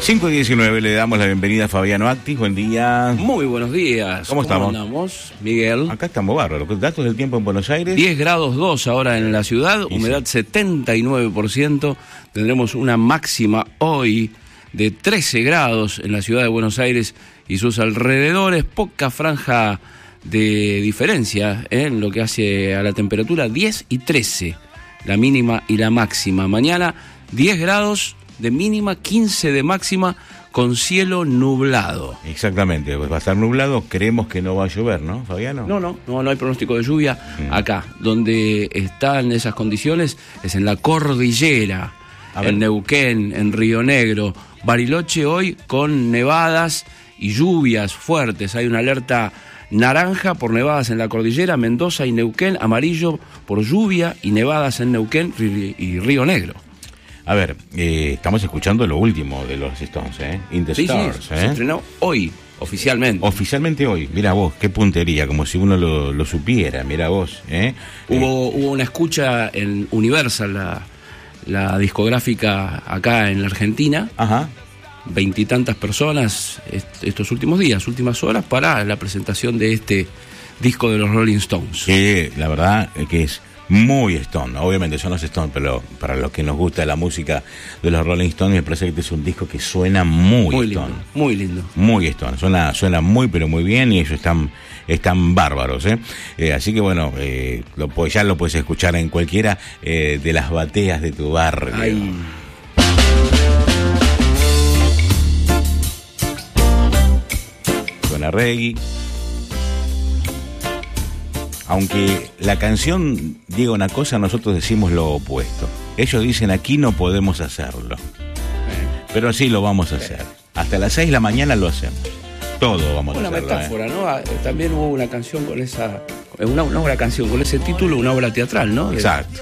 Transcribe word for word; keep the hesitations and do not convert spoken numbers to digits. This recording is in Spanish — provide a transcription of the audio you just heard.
cinco diecinueve, le damos la bienvenida a Fabiano Actis. Buen día. Muy buenos días. ¿Cómo estamos? ¿Cómo andamos, Miguel? Acá estamos bárbaros. Datos del tiempo en Buenos Aires. diez grados dos ahora en la ciudad, Sí, humedad sí. setenta y nueve por ciento. Tendremos una máxima hoy de trece grados en la ciudad de Buenos Aires y sus alrededores. Poca franja de diferencia ¿eh? en lo que hace a la temperatura, diez y trece, la mínima y la máxima. Mañana diez grados de mínima, quince de máxima, con cielo nublado. Exactamente, pues va a estar nublado, creemos que no va a llover, ¿no, Fabiano? No, no, no, no hay pronóstico de lluvia. Mm. Acá, donde están esas condiciones, es en la cordillera, A ver. en Neuquén, en Río Negro. Bariloche hoy con nevadas y lluvias fuertes. Hay una alerta naranja por nevadas en la cordillera, Mendoza y Neuquén, amarillo por lluvia y nevadas en Neuquén y Río Negro. A ver, eh, estamos escuchando lo último de los Stones, ¿eh? In the Sí, Stars, sí, ¿eh? se estrenó hoy, oficialmente. Oficialmente hoy, mira vos, qué puntería, como si uno lo, lo supiera, mira vos, ¿eh? Hubo, hubo una escucha en Universal, la, la discográfica acá en la Argentina, Ajá. veintitantas personas est- estos últimos días, últimas horas, para la presentación de este disco de los Rolling Stones. Que la verdad es que es muy Stone, obviamente son los Stones, pero para los que nos gusta la música de los Rolling Stones, me parece que este es un disco que suena muy, Muy Stone. lindo, muy lindo. Muy Stone, suena, suena muy pero muy bien y ellos están, están bárbaros, ¿eh? Eh, así que bueno, eh, lo, pu- ya lo puedes escuchar en cualquiera eh, de las bateas de tu barrio. Ay, Suena reggae. Aunque la canción diga una cosa, nosotros decimos lo opuesto. Ellos dicen aquí no podemos hacerlo, pero sí lo vamos a hacer. Hasta las seis de la mañana lo hacemos. Todo vamos una a hacerlo. metáfora, ¿no? Ah, También hubo una canción con esa, una, una obra canción con ese título, una obra teatral, ¿no? ¿eh? De- Exacto.